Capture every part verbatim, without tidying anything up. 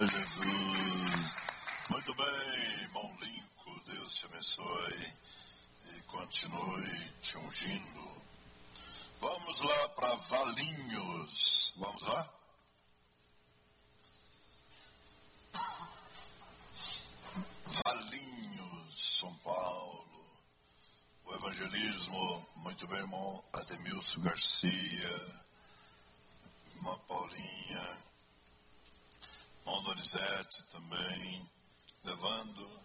Jesus. Muito bem, irmão Lincoln, Deus te abençoe e continue te ungindo. Vamos lá para Valinhos. Vamos lá? Valinhos, São Paulo. O evangelismo, muito bem, irmão Ademilson Garcia, irmã Paulinha, irmão Donizete também, levando.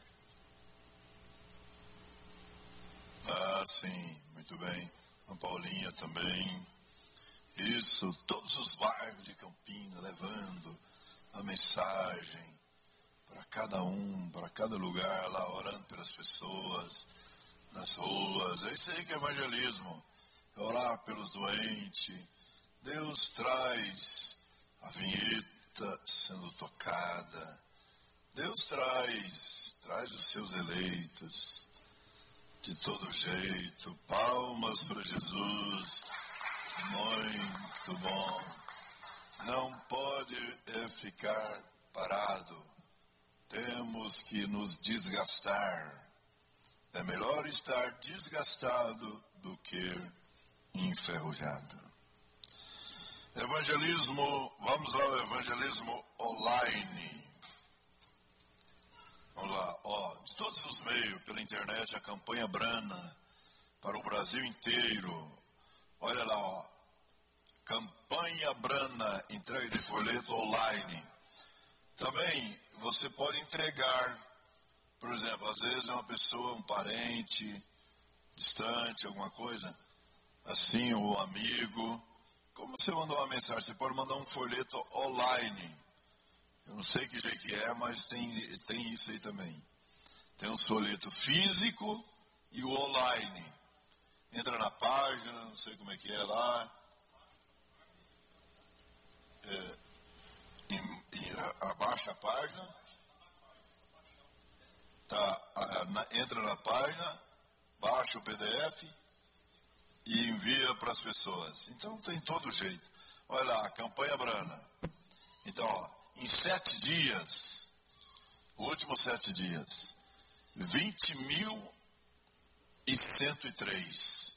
Ah, sim, muito bem. Irmã Paulinha também. Isso, todos os bairros de Campinas, levando a mensagem para cada um, para cada lugar, lá orando pelas pessoas, nas ruas. É isso aí que é evangelismo, é orar pelos doentes. Deus traz a vinheta sendo tocada. Deus traz, traz os seus eleitos de todo jeito. Palmas para Jesus. Muito bom. Não pode é, ficar parado. Temos que nos desgastar. É melhor estar desgastado do que enferrujado. Evangelismo, vamos lá, o evangelismo online. Vamos lá, ó, de todos os meios, pela internet, a campanha Brana para o Brasil inteiro. Olha lá, ó, campanha Brana, entrega de folheto online. Também você pode entregar, por exemplo, às vezes é uma pessoa, um parente, distante, alguma coisa, assim, ou um amigo. Como você mandou uma mensagem? Você pode mandar um folheto online. Eu não sei que jeito que é, mas tem, tem isso aí também. Tem um folheto físico e o online. Entra na página, não sei como é que é lá. É, e, e abaixa a página. Tá, a, na, entra na página, baixa o P D F e envia para as pessoas. Então tem todo jeito. Olha lá, a campanha Brana. Então, ó, em sete dias, últimos sete dias, vinte mil e cento e três,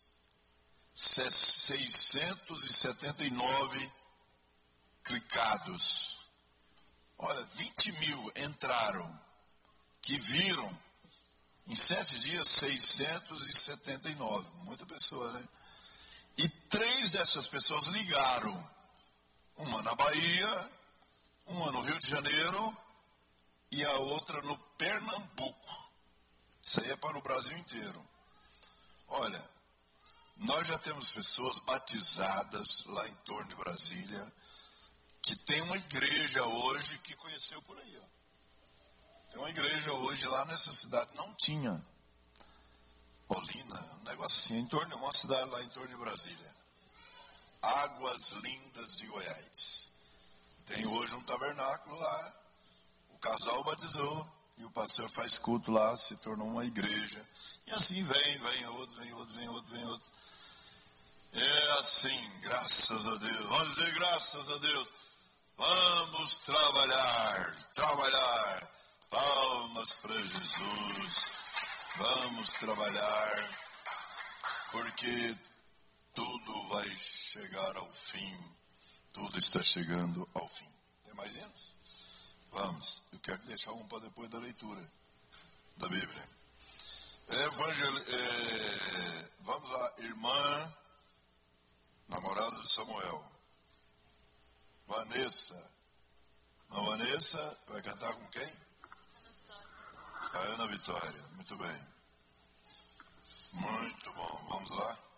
seiscentos e setenta e nove clicados. Olha, vinte mil entraram, que viram, em sete dias, seiscentos e setenta e nove. Muita pessoa, né? E três dessas pessoas ligaram. Uma na Bahia, uma no Rio de Janeiro e a outra no Pernambuco. Isso aí é para o Brasil inteiro. Olha, nós já temos pessoas batizadas lá em torno de Brasília, que tem uma igreja hoje que conheceu por aí, ó. Tem uma igreja hoje lá nessa cidade, não tinha. Olina, um negócio assim, em torno de uma cidade lá em torno de Brasília. Águas Lindas de Goiás. Tem hoje um tabernáculo lá, o casal batizou e o pastor faz culto lá, se tornou uma igreja. E assim vem, vem outro, vem outro, vem outro, vem outro. É assim, graças a Deus. Vamos dizer graças a Deus. Vamos trabalhar, trabalhar. Palmas para Jesus. Vamos trabalhar, porque tudo vai chegar ao fim. Tudo está chegando ao fim. Tem mais hinos? Vamos. Eu quero deixar um para depois da leitura da Bíblia. Evangel... É... Vamos lá. Irmã, namorada de Samuel. Vanessa. A Vanessa vai cantar com quem? A Ana Vitória. Muito bem. Muito bom. Vamos lá.